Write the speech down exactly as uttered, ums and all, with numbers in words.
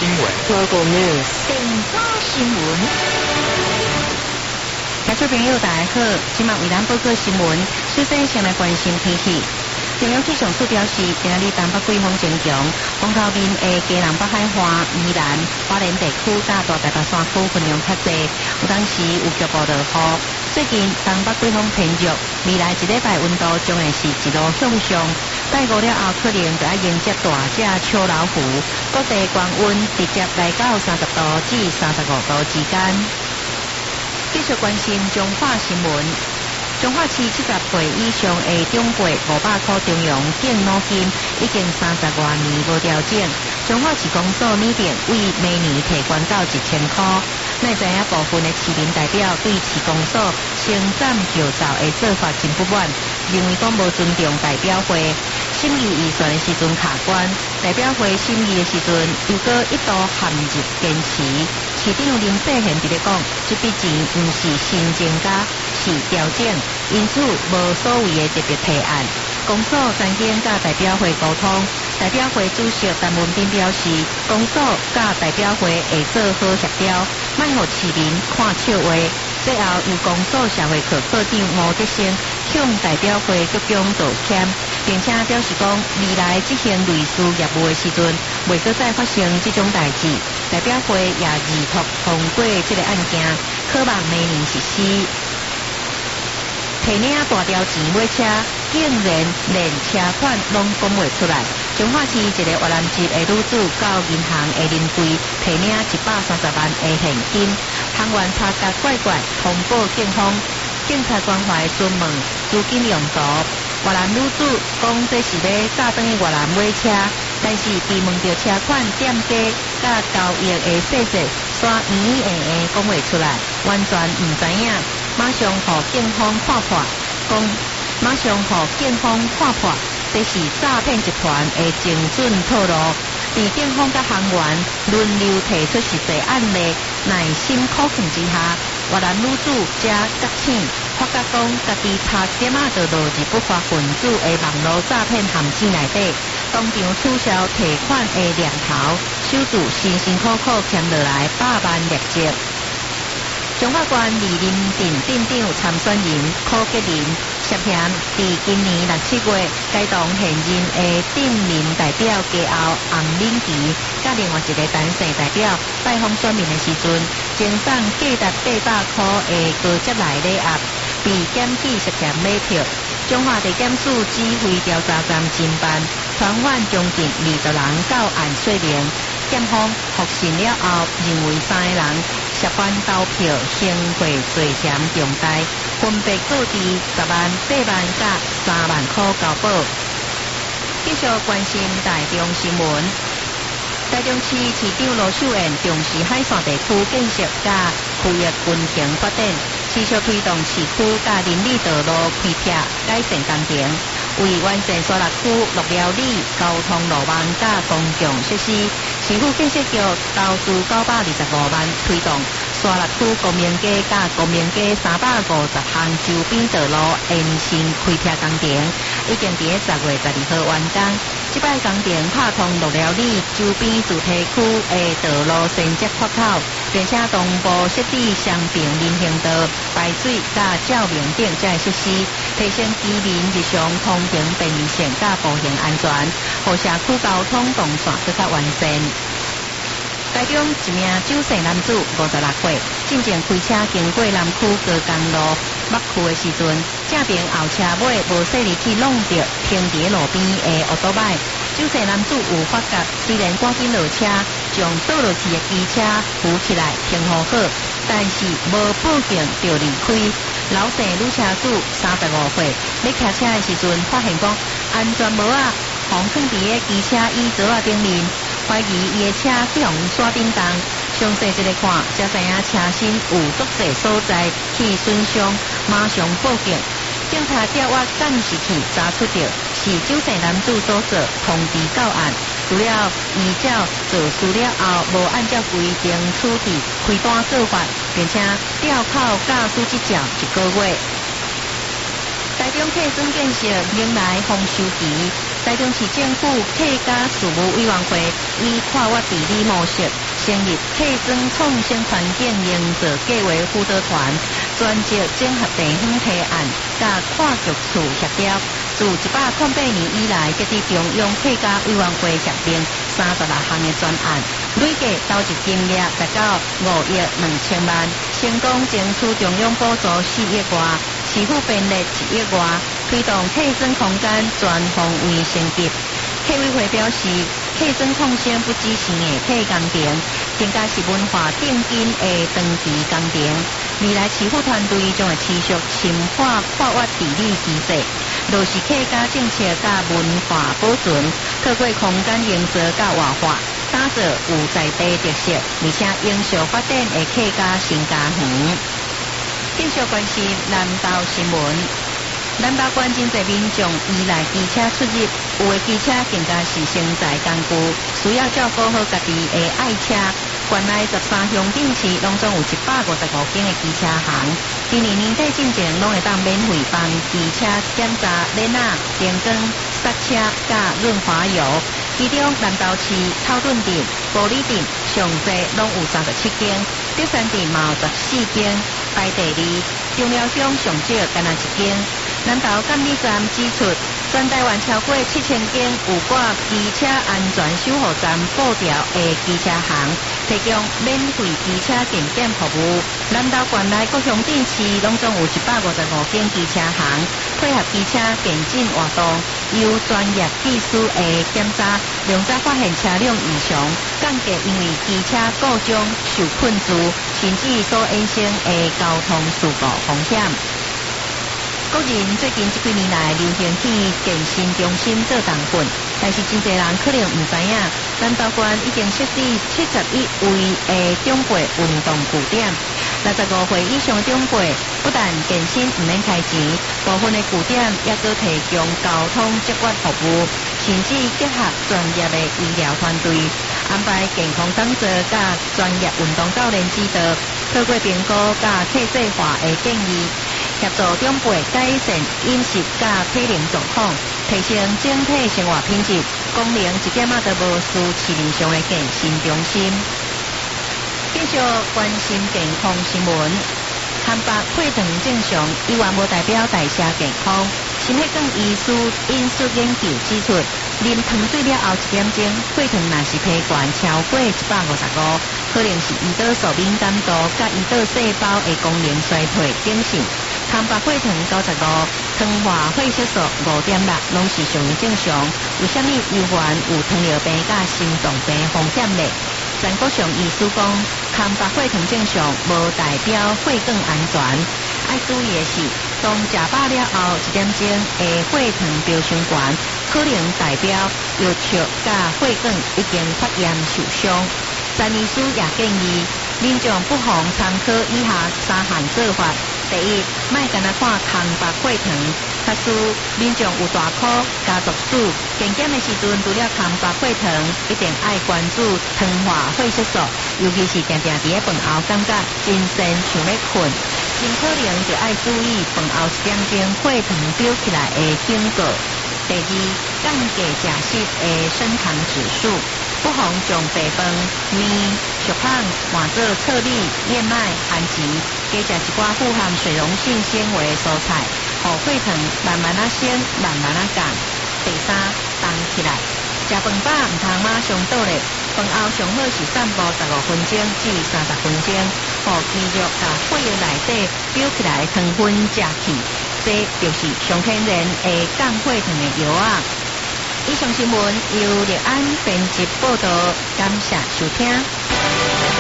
新闻 Local News 顶花新闻。 听众朋友大家好，今晚为咱报告新闻，首先先来关心天气。中央气象署表示，今日东北季风增强，风头面的嘉南北海花、宜兰、花莲地区、甲大台北山区分量较济，有当时有局部落雨。最近东北季风偏弱，未来一礼拜温度将会是一路向上。拜五了后，可能就要迎接大只秋老虎，各地高温直接来到三十度至三十五度之间。继续关心中华新闻。中华市七十岁以上的长辈五百块中央健脑金已经三十多年无调整，中华市公所拟定为每年提悬到一千块。咱知影部分的市民代表对市公所先斩后奏的做法真不满，认为讲无尊重代表会。审议预算的时阵卡关，代表会审议的时阵又搁一度陷入坚持。市长林世贤伫咧讲，这笔钱毋是新增加，是调整，因此无所谓的特别提案。公所曾经甲代表会沟通，代表会主席陈文彬表示，公所甲代表会会做好协调，莫互市民看笑话。最后由公所社会科科长吴德胜向代表会局长道歉，并且表示讲，未来执行类似业务的时阵，袂搁再发生这种代志。代表会也预托通过这个案件，可望明年实施。提领大条钱买车，竟然连车款拢讲袂出来。彰化市一个越南籍的女子到银行的临柜提领一百三十万的现金，行员查甲怪怪，通报警方。警察关怀询问资金用途，越南女子讲这是要早转去越南买车，但是被问到车款店家甲交易的细节，煞圆圆的讲袂出来，完全唔知影。马上互警方看破，讲马上互警方看破，这是诈骗集团的精准套路。在警方甲行员轮流提出实际案例，耐心考验之下，越南女子才觉醒，发觉讲家己差点仔就落入不法分子的网络诈骗陷阱内底，当场取消提款的念头，守住辛辛苦苦欠落来百万业绩。彰化县二林镇镇长参选人柯吉林涉嫌在今年六七月该党现任的镇民代表家后洪敏琪，甲另外一个单姓代表拜访选民的时阵，赠送价值八百块的高级来礼盒，被检举涉嫌买票。彰化地检署指挥调查站侦办，传唤将近二十人到案说明。检方复讯了后，认为三个人涉犯投票行贿罪嫌重大，分别各治十万、八万甲三万块交保。继续关心台中新闻。台中市市长罗秀燕重视海线地区建设甲区域均衡发展，持续推动市区甲邻里道路开辟改善工程，为完善沙鹿区六寮里交通路网甲公共设施，市府建设局投资九百二十五万推动沙鹿区公民街甲公民街三百五十项周边道路延伸开辟工程，已经伫十月十二号完工。这摆工程拍通六寮里周边主题区的道路衔接缺口，并且同步设置双并人行道、排水甲照明等这些设施，提升居民日常通行便利性甲步行安全，互社区交通动线更加完善。台中一名九岁男子五十六岁，进前开车经过南区高江路北区的时阵，正边后车尾无细力去弄着停伫路边的奥多摆。九岁男子有发觉，虽然赶紧落车，将倒落去的机车扶起来停好好，但是无报警就离开。老姓女车主三十五岁，要骑车的时阵发现讲安全帽啊放放伫个机车椅座啊顶面。怀疑伊的车去互刷叮当，详细一个看，才知影车身有足侪所在去损伤，马上报警。警察调阅监视器查出着是九岁男子所做，通知到案。除了依照做事了后无按照规定处置，开单告发，并且吊扣驾驶执照一个月。台中客庄建设迎来丰收期， 台中市政府客家事务委员会以跨越治理模式成立客庄创新环境营造计划辅导团，专职整合地方提案，甲跨局处协调。自一百零八年以来，设置中央客家委员会协定三十六项的专案，累计投入金额达到五亿两千万，成功争取中央补助四亿外，市府编列一亿外，推动客庄空间全方位升级。客委会表示，客庄创新不只是硬体工程，更加是文化顶根的长期工程。未来市府团队将会持续深化跨越治理机制，落实客家政策甲文化保存，透过空间营造甲活化，打造有在地特色而且永续发展的客家新家园。继续关心南投新闻。南投县真侪民众依赖机车出入，有的机车更加是生财工具，需要照顾好家己的爱车。县内十三乡镇市拢总有一百五十五间的机车行，今年年底进前拢会当免费帮机车检查轮仔、电光、刹车甲润滑油。其中南投市头顿镇、玻璃镇上侪拢有三十七间，德山镇嘛有十四间，排第二。中寮乡上少干那一间。南投监理站指出，全台湾超过七千间有挂机车安全守护站布条的机车行，提供免费机车检检服务。南投县内各乡镇市拢总有一百五十五间机车行，配合机车检检活动，由专业技师的检查，量早发现车辆异常，降低因为机车故障受困住，甚至所衍生的交通事故风险。国人最近这几年来流行去健身中心做重训，但是真侪人可能唔知影，南投县已经设置七十一位的长辈运动据点。六十五岁以上的长辈不但健身唔免开钱，部分的据点也搁提供交通接驳服务，甚至结合专业的医疗团队，安排健康讲座甲专业运动教练指导，透过评估甲客制化的建议。协助长辈改善饮食甲体能状况，提升整体生活品质，功能一点仔都无输市面上的健身中心。继续关心健康新闻，含白血糖正常，依然无代表代谢健康。心血管医师因素研究指出，啉糖水了后一点钟，血糖若是偏悬超过一百五十五，可能是胰岛素敏感度甲胰岛细胞的功能衰退典型。含白血糖九十五，糖化血色素五点六，拢是属于正常。为什么有患有糖尿病甲心脏病风险呢？全国上医师讲，含白血糖正常，无代表血管安全。要注意的是，当食饱了后一点钟的血糖飙升悬，可能代表腰椎甲血管已经发炎受伤。陈医师也建议，民众不妨参考以下三项做法。第一，莫干那看空白血糖，假使民众有大考家族史，健检的时阵除了空白血糖，一定爱关注糖化血色素，尤其是定定伫咧饭后感觉精神像咧困，真可能就爱注意饭后一点钟血糖飙起来的警告。第二，降低食食的升糖指数。不妨将白饭、面、熟饭换做侧粒、燕麦、番薯，加食一寡富含水溶性纤维的蔬菜，让血糖慢慢啊升，慢慢啊降。第三，动起来，食饭饱唔通马上倒咧，饭后上好是散步十五分钟至三十分钟，让肌肉甲血液内底飙起来的糖分食去，这就是上天然的降血糖的药啊。以上新闻由立安编辑报道，感谢收听。